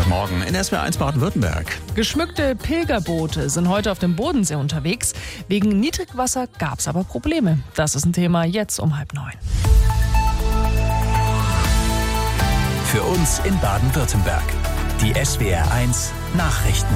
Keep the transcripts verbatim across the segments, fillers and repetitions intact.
Sonntagmorgen in S W R eins Baden-Württemberg. Geschmückte Pilgerboote sind heute auf dem Bodensee unterwegs. Wegen Niedrigwasser gab es aber Probleme. Das ist ein Thema jetzt um halb neun. Für uns in Baden-Württemberg. Die S W R eins Nachrichten.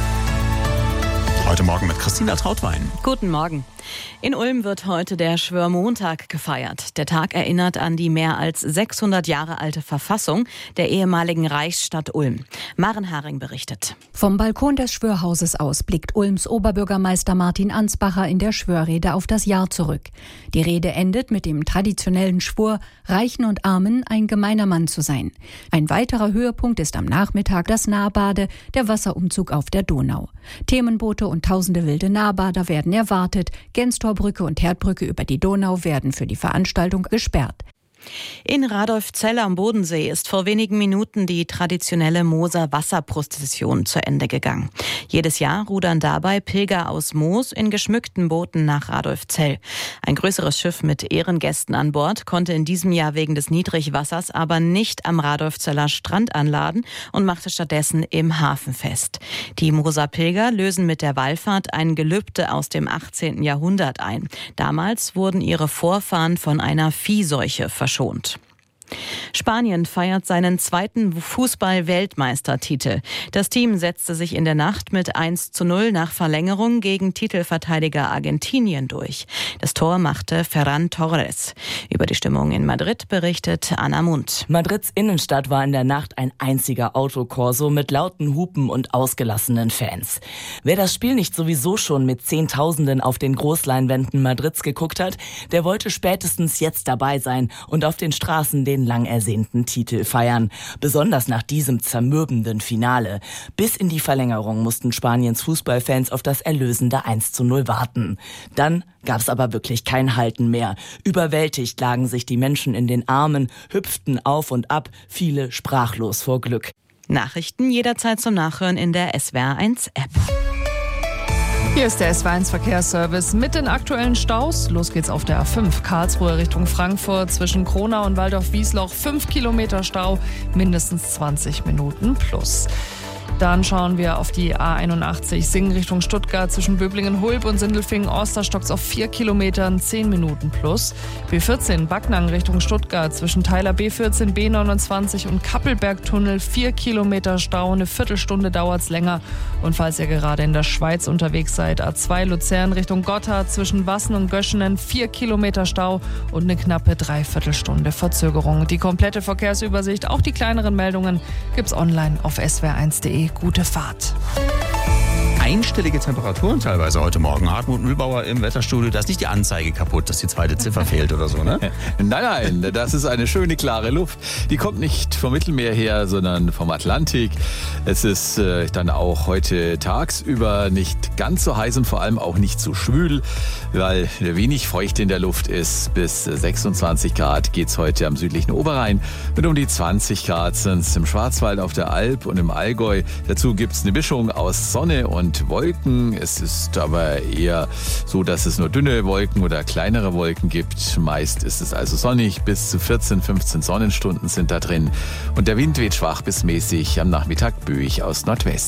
Heute Morgen mit Christina Trautwein. Guten Morgen. In Ulm wird heute der Schwörmontag gefeiert. Der Tag erinnert an die mehr als sechshundert Jahre alte Verfassung der ehemaligen Reichsstadt Ulm. Maren Haring berichtet. Vom Balkon des Schwörhauses aus blickt Ulms Oberbürgermeister Martin Ansbacher in der Schwörrede auf das Jahr zurück. Die Rede endet mit dem traditionellen Schwur, Reichen und Armen ein gemeiner Mann zu sein. Ein weiterer Höhepunkt ist am Nachmittag das Nahbade, der Wasserumzug auf der Donau. Themenboote und tausende wilde Nahbader werden erwartet. Genstorbrücke und Herdbrücke über die Donau werden für die Veranstaltung gesperrt. In Radolfzell am Bodensee ist vor wenigen Minuten die traditionelle Mooser Wasserprozession zu Ende gegangen. Jedes Jahr rudern dabei Pilger aus Moos in geschmückten Booten nach Radolfzell. Ein größeres Schiff mit Ehrengästen an Bord konnte in diesem Jahr wegen des Niedrigwassers aber nicht am Radolfzeller Strand anladen und machte stattdessen im Hafen fest. Die Mooser Pilger lösen mit der Wallfahrt ein Gelübde aus dem achtzehnten Jahrhundert ein. Damals wurden ihre Vorfahren von einer Viehseuche verschont. Verschont. Spanien feiert seinen zweiten Fußball-Weltmeistertitel. Das Team setzte sich in der Nacht mit eins zu null nach Verlängerung gegen Titelverteidiger Argentinien durch. Das Tor machte Ferran Torres. Über die Stimmung in Madrid berichtet Anna Mund. Madrids Innenstadt war in der Nacht ein einziger Autokorso mit lauten Hupen und ausgelassenen Fans. Wer das Spiel nicht sowieso schon mit Zehntausenden auf den Großleinwänden Madrids geguckt hat, der wollte spätestens jetzt dabei sein und auf den Straßen den lang ersehnten Titel feiern. Besonders nach diesem zermürbenden Finale. Bis in die Verlängerung mussten Spaniens Fußballfans auf das erlösende eins zu null warten. Dann gab's aber wirklich kein Halten mehr. Überwältigt lagen sich die Menschen in den Armen, hüpften auf und ab, viele sprachlos vor Glück. Nachrichten jederzeit zum Nachhören in der S W R eins App. Hier ist der S W R eins Verkehrsservice mit den aktuellen Staus. Los geht's auf der A fünf Karlsruhe Richtung Frankfurt zwischen Kronau und Waldorf-Wiesloch. fünf Kilometer Stau, mindestens zwanzig Minuten plus. Dann schauen wir auf die A einundachtzig Singen Richtung Stuttgart zwischen Böblingen-Hulb und Sindelfingen-Osterstocks auf vier Kilometern, zehn Minuten plus. B vierzehn Backnang Richtung Stuttgart zwischen Teiler B vierzehn, B neunundzwanzig und Kappelbergtunnel, vier Kilometer Stau, eine Viertelstunde dauert's länger. Und falls ihr gerade in der Schweiz unterwegs seid, A zwei Luzern Richtung Gotthard zwischen Wassen und Göschenen, vier Kilometer Stau und eine knappe Dreiviertelstunde Verzögerung. Die komplette Verkehrsübersicht, auch die kleineren Meldungen, gibt's online auf s w r eins punkt de. Gute Fahrt. Einstellige Temperaturen teilweise heute Morgen. Hartmut Mühlbauer im Wetterstudio. Da ist nicht die Anzeige kaputt, dass die zweite Ziffer fehlt oder so, ne? Nein, nein, das ist eine schöne, klare Luft. Die kommt nicht vom Mittelmeer her, sondern vom Atlantik. Es ist äh, dann auch heute tagsüber nicht ganz so heiß und vor allem auch nicht so schwül, weil wenig feucht in der Luft ist. Bis sechsundzwanzig Grad geht's heute am südlichen Oberrhein. Mit um die zwanzig Grad sind es im Schwarzwald, auf der Alp und im Allgäu. Dazu gibt's eine Mischung aus Sonne und Wolken. Es ist aber eher so, dass es nur dünne Wolken oder kleinere Wolken gibt. Meist ist es also sonnig. Bis zu vierzehn, fünfzehn Sonnenstunden sind da drin. Und der Wind weht schwach bis mäßig, am Nachmittag böig aus Nordwest.